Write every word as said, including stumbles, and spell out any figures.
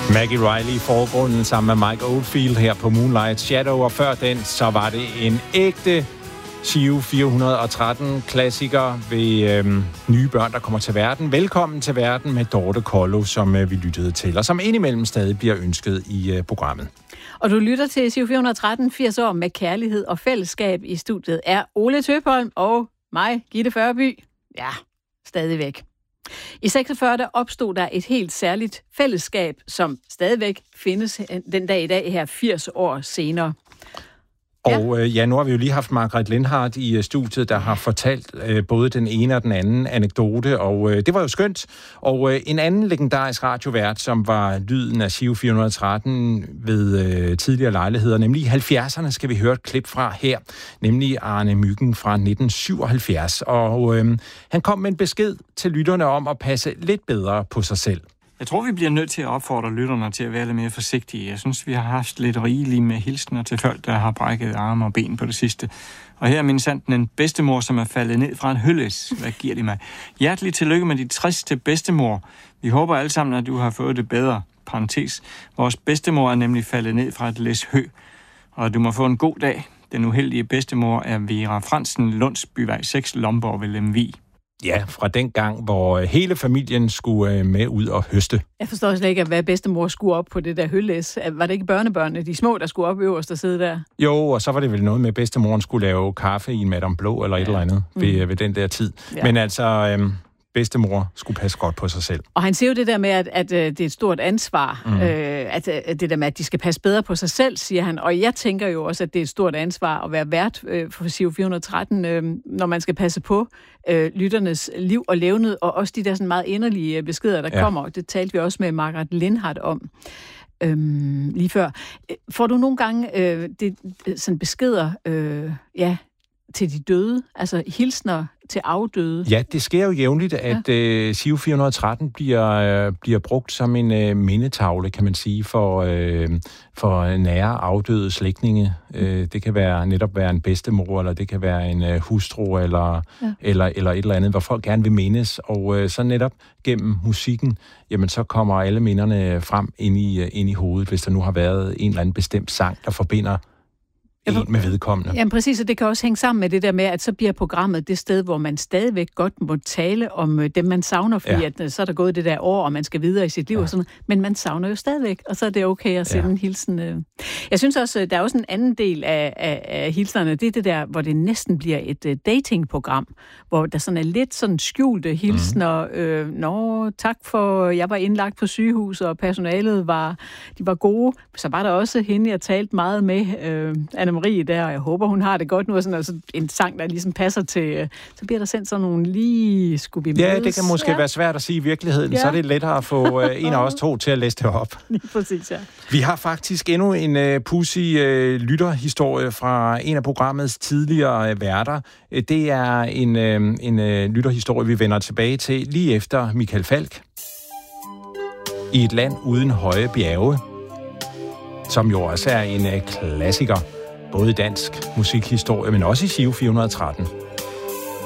Maggie Riley i forgrunden sammen med Mike Oldfield her på Moonlight Shadow, og før den, så var det en ægte Giro fire hundrede og tretten klassiker ved øhm, nye børn, der kommer til verden. Velkommen til verden med Dorte Kollo, som øh, vi lyttede til, og som indimellem stadig bliver ønsket i øh, programmet. Og du lytter til Giro fire hundrede og tretten, firs år med kærlighed og fællesskab. I studiet er Ole Tøpholm og mig, Gitte Førby. Ja, stadigvæk. I seksogfyrre der opstod der et helt særligt fællesskab, som stadigvæk findes den dag i dag her firs år senere. Og øh, ja, nu har vi jo lige haft Margrethe Lindhardt i uh, studiet, der har fortalt øh, både den ene og den anden anekdote, og øh, det var jo skønt. Og øh, en anden legendarisk radiovært, som var lyden af Giro fire hundrede og tretten ved øh, tidligere lejligheder, nemlig i halvfjerdserne skal vi høre et klip fra her, nemlig Arne Myggen fra nitten syvoghalvfjerds. Og øh, han kom med en besked til lytterne om at passe lidt bedre på sig selv. Jeg tror, vi bliver nødt til at opfordre lytterne til at være lidt mere forsigtige. Jeg synes, vi har haft lidt rigeligt med hilsner til folk, der har brækket arme og ben på det sidste. Og her er min sandt en bedstemor, som er faldet ned fra en hølles. Hvad giver de mig? Hjertelig tillykke med de tres til bedstemor. Vi håber alle sammen, at du har fået det bedre. Parentes. Vores bedstemor er nemlig faldet ned fra et læs hø. Og du må få en god dag. Den uheldige bedstemor er Vera Fransen, Lundsbyvej seks, Lomborg ved Lemvig. Ja, fra den gang, hvor hele familien skulle med ud og høste. Jeg forstår slet ikke, hvad bedstemor skulle op på det der høllæs. Var det ikke børnebørnene, de små, der skulle op øverst og sidde der? Jo, og så var det vel noget med, at bedstemor skulle lave kaffe i en Madame Blå eller et ja. eller andet mm. ved, ved den der tid. Ja. Men altså... Øhm bedstemor skulle passe godt på sig selv. Og han siger jo det der med, at, at, at det er et stort ansvar, mm. øh, at, at det der med, at de skal passe bedre på sig selv, siger han. Og jeg tænker jo også, at det er et stort ansvar at være vært øh, for Giro fire hundrede og tretten, øh, når man skal passe på øh, lytternes liv og levned, og også de der sådan meget inderlige beskeder, der ja. kommer. Det talte vi også med Margrethe Lindhardt om øhm, lige før. Får du nogle gange øh, det, sådan beskeder øh, ja, til de døde, altså hilsner til afdøde? Ja, det sker jo jævnligt, at ja. øh, Giro fire hundrede og tretten bliver, øh, bliver brugt som en øh, mindetavle, kan man sige, for, øh, for nære afdøde slægtninge. Mm. Øh, det kan være netop være en bedstemor, eller det kan være en øh, hustru, eller, ja. eller, eller et eller andet, hvor folk gerne vil mindes. Og øh, så netop gennem musikken, jamen så kommer alle minderne frem ind i, ind i hovedet, hvis der nu har været en eller anden bestemt sang, der forbinder en med vedkommende. Jamen præcis, og det kan også hænge sammen med det der med, at så bliver programmet det sted, hvor man stadigvæk godt må tale om dem, man savner, fordi ja. at så er der gået det der år, og man skal videre i sit liv ja. og sådan noget. Men man savner jo stadigvæk, og så er det okay at sende ja. en hilsen. Jeg synes også, der er også en anden del af, af, af hilsnerne, det er det der, hvor det næsten bliver et uh, datingprogram, hvor der sådan er lidt sådan skjulte hilsner. Mm. Øh, Nå, tak for, jeg var indlagt på sygehus, og personalet var, de var gode. Så var der også hende, jeg talte meget med, øh, Anna Marie der, og jeg håber, hun har det godt nu, og sådan altså en sang, der ligesom passer til, så bliver der sendt sådan nogle lige, skulle vi mødes? Ja, det kan måske ja. være svært at sige i virkeligheden, ja. så er det lettere at få uh, en af os to til at læse det op. Lige præcis, ja. Vi har faktisk endnu en uh, pudsig uh, lytterhistorie fra en af programmets tidligere uh, værter. Det er en, uh, en uh, lytterhistorie, vi vender tilbage til lige efter Michael Falch. I et land uden høje bjerge, som jo også er en uh, klassiker, både i dansk musikhistorie, men også i Giro fire hundrede og tretten.